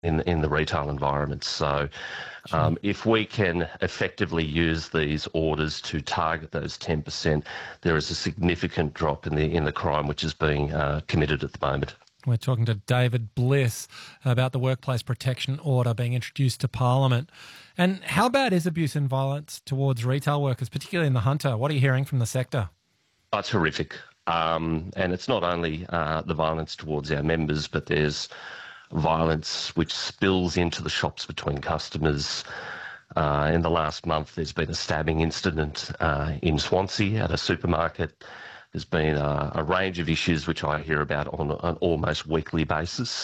in the retail environment. So if we can effectively use these orders to target those 10%, there is a significant drop in the crime which is being committed at the moment. We're talking to David Bliss about the workplace protection order being introduced to Parliament. And how bad is abuse and violence towards retail workers, particularly in the Hunter? What are you hearing from the sector? It's horrific. And it's not only the violence towards our members, but there's violence which spills into the shops between customers. In the last month, there's been a stabbing incident in Swansea at a supermarket. There's been a range of issues which I hear about on an almost weekly basis.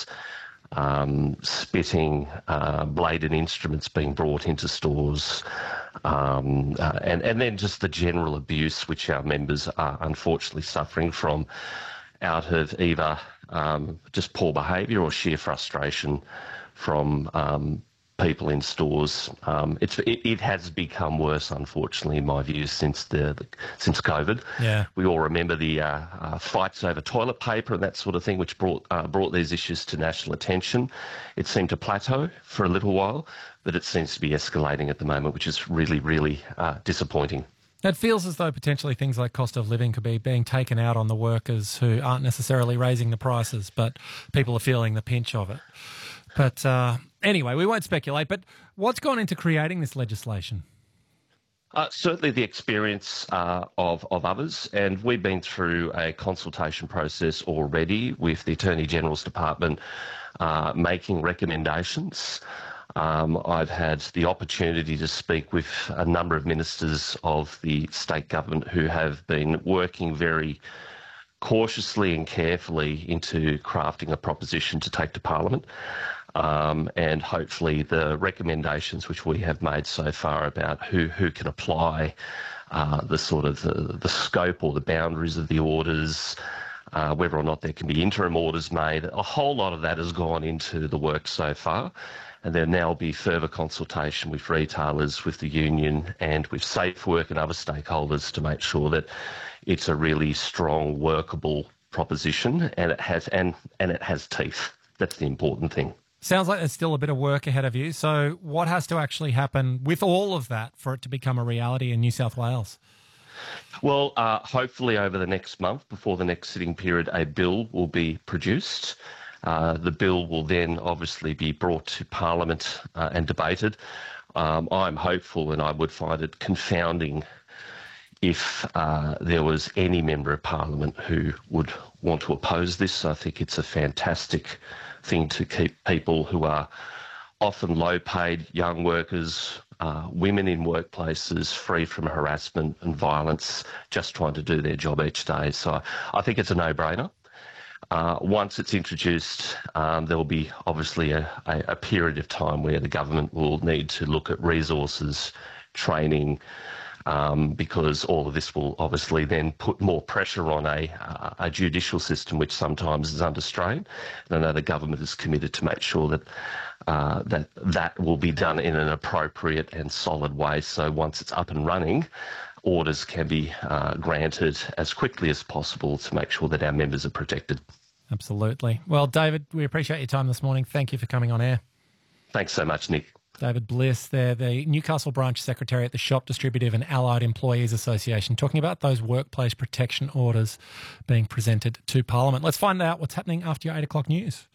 Spitting, bladed instruments being brought into stores, and then just the general abuse which our members are unfortunately suffering from out of either just poor behaviour or sheer frustration from people in stores. It has become worse, unfortunately, in my view, since COVID. Yeah. We all remember the fights over toilet paper and that sort of thing, which brought these issues to national attention. It seemed to plateau for a little while, but it seems to be escalating at the moment, which is really, really disappointing. It feels as though potentially things like cost of living could be being taken out on the workers who aren't necessarily raising the prices, but people are feeling the pinch of it. But anyway, we won't speculate. But what's gone into creating this legislation? Certainly the experience of others, and we've been through a consultation process already with the Attorney-General's Department making recommendations. I've had the opportunity to speak with a number of ministers of the state government who have been working very cautiously and carefully into crafting a proposition to take to Parliament. And hopefully the recommendations which we have made so far about who can apply the sort of the scope or the boundaries of the orders, whether or not there can be interim orders made, a whole lot of that has gone into the work so far. And there'll now be further consultation with retailers, with the union and with Safe Work and other stakeholders to make sure that it's a really strong, workable proposition, and it has teeth. That's the important thing. Sounds like there's still a bit of work ahead of you. So what has to actually happen with all of that for it to become a reality in New South Wales? Well, hopefully over the next month, before the next sitting period, a bill will be produced. The bill will then obviously be brought to Parliament and debated. I'm hopeful, and I would find it confounding if there was any member of Parliament who would want to oppose this. I think it's a fantastic thing to keep people who are often low-paid young workers, women in workplaces, free from harassment and violence, just trying to do their job each day. So I think it's a no-brainer. Once it's introduced, there will be obviously a period of time where the government will need to look at resources, training, because all of this will obviously then put more pressure on a judicial system which sometimes is under strain. And I know the government is committed to make sure that that will be done in an appropriate and solid way. So once it's up and running, orders can be granted as quickly as possible to make sure that our members are protected. Absolutely. Well, David, we appreciate your time this morning. Thank you for coming on air. Thanks so much, Nick. David Bliss there, the Newcastle branch secretary at the Shop Distributive and Allied Employees Association, talking about those workplace protection orders being presented to Parliament. Let's find out what's happening after your 8 o'clock news.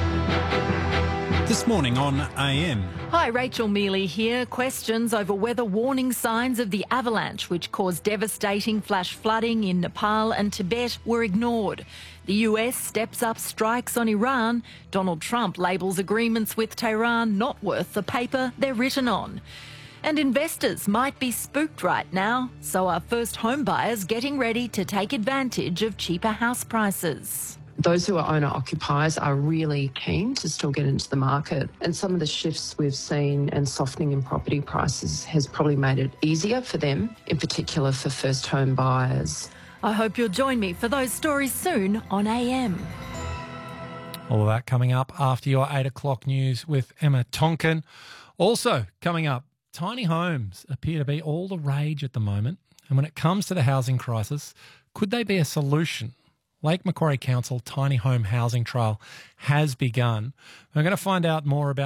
This morning on AM. Hi, Rachel Mealy here. Questions over weather warning signs of the avalanche which caused devastating flash flooding in Nepal and Tibet were ignored. The US steps up strikes on Iran. Donald Trump labels agreements with Tehran not worth the paper they're written on. And investors might be spooked right now, so are first home buyers getting ready to take advantage of cheaper house prices. Those who are owner-occupiers are really keen to still get into the market, and some of the shifts we've seen and softening in property prices has probably made it easier for them, in particular for first home buyers. I hope you'll join me for those stories soon on AM. All of that coming up after your 8 o'clock news with Emma Tonkin. Also coming up, tiny homes appear to be all the rage at the moment, and when it comes to the housing crisis, could they be a solution Lake Macquarie Council Tiny Home Housing Trial has begun. We're going to find out more about